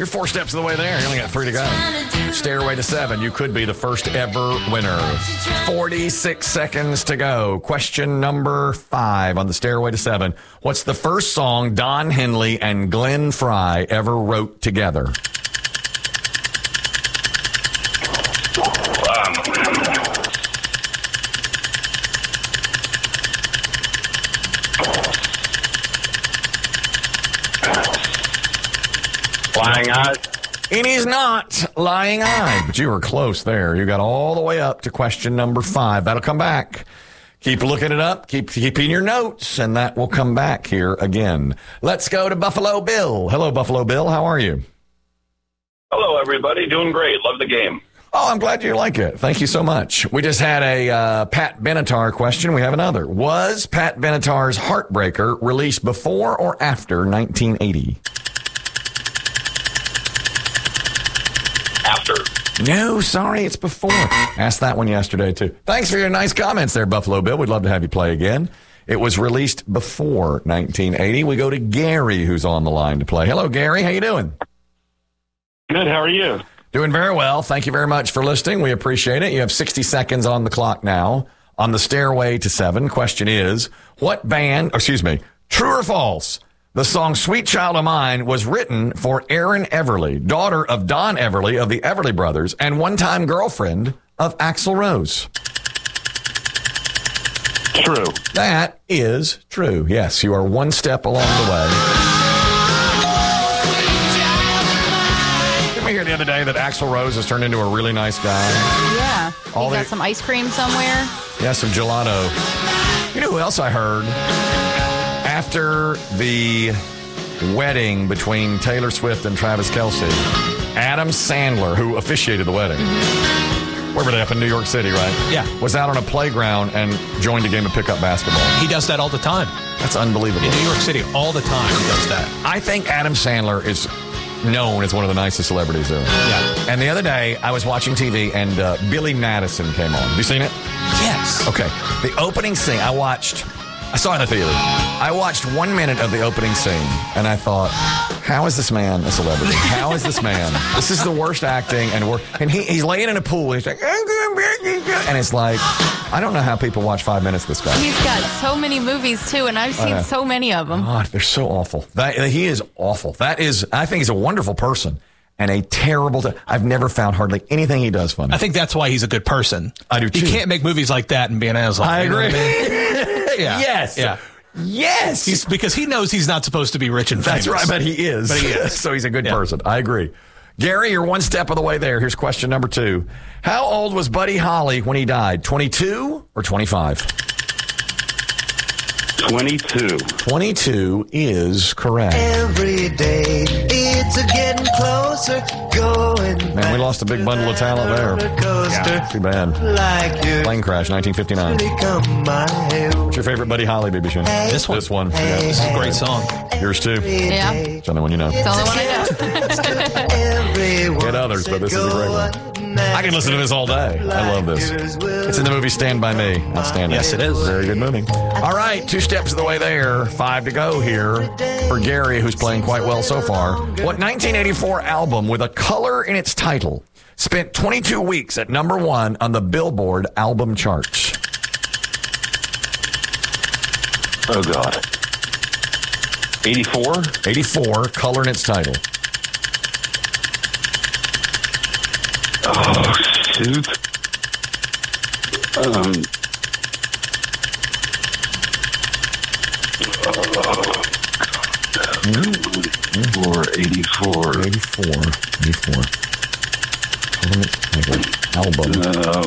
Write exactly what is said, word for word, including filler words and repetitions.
You're four steps of the way there. You only got three to go. Stairway to seven. You could be the first ever winner. forty-six seconds to go. Question number five on the Stairway to Seven. What's the first song Don Henley and Glenn Frey ever wrote together? Lying Eyes. It is not Lying Eye, but you were close there. You got all the way up to question number five. That'll come back. Keep looking it up. Keep keeping your notes, and that will come back here again. Let's go to Buffalo Bill. Hello, Buffalo Bill. How are you? Hello, everybody. Doing great. Love the game. Oh, I'm glad you like it. Thank you so much. We just had a uh, Pat Benatar question. We have another. Was Pat Benatar's Heartbreaker released before or after nineteen eighty? After. No, sorry, it's before. Asked that one yesterday, too. Thanks for your nice comments there, Buffalo Bill. We'd love to have you play again. It was released before nineteen eighty. We go to Gary, who's on the line to play. Hello, Gary. How you doing? Good. How are you? Doing very well. Thank you very much for listening. We appreciate it. You have sixty seconds on the clock now. On the Stairway to Seven, question is, what band, or excuse me, true or false, the song Sweet Child of Mine was written for Erin Everly, daughter of Don Everly of the Everly Brothers and one-time girlfriend of Axl Rose? True. That is true. Yes, you are one step along the way. Didn't we hear the other day that Axl Rose has turned into a really nice guy? Yeah. All He got the- some ice cream somewhere. Yeah, some gelato. You know who else I heard? After the wedding between Taylor Swift and Travis Kelce, Adam Sandler, who officiated the wedding, where were they, up in New York City, right? Yeah. Was out on a playground and joined a game of pickup basketball. He does that all the time. That's unbelievable. In New York City, all the time he does that. I think Adam Sandler is known as one of the nicest celebrities there. Yeah. And the other day, I was watching T V, and uh, Billy Madison came on. Have you seen it? Yes. Okay. The opening scene, I watched, I saw it in the theater. I watched one minute of the opening scene, and I thought, how is this man a celebrity? How is this man? This is the worst acting, and wor- and he, he's laying in a pool. He's like, and it's like, I don't know how people watch five minutes of this guy. He's got so many movies, too, and I've seen know. so many of them. God, they're so awful. That, he is awful. That is, I think he's a wonderful person and a terrible, t- I've never found hardly anything he does funny. I think that's why he's a good person. I do, too. He can't make movies like that and be an asshole. I you know agree. what I mean? Yeah. Yes. Yeah. Yes. He's because he knows he's not supposed to be rich and famous. That's right, but he is. But he is. So he's a good Yeah. person. I agree. Gary, you're one step of the way there. Here's question number two. How old was Buddy Holly when he died? twenty-two or twenty-five? twenty-two. twenty-two is correct. Every day it's a getting closer, going. Man, we lost a big bundle of talent there. Yeah. Too bad. Like you Plane crash, nineteen fifty-nine. come my What's your favorite Buddy Holly, B B Shin? This one. This one. Yeah. This is a great song. Yours too. Yeah. It's the only one you know. It's the only one I know. Get others, but this is a great one. I can listen to this all day. I love this. It's in the movie Stand By Me. Outstanding. Yes, it is. Very good movie. All right, two steps of the way there. Five to go here for Gary, who's playing quite well so far. What nineteen eighty-four album with a color in its title spent twenty-two weeks at number one on the Billboard album charts? Oh, God. eighty-four? eighty-four, color in its title. Oh, shoot. Um. eighty-four, eighty-four. eighty-four. eighty-four. Color in its title. Album. Uh,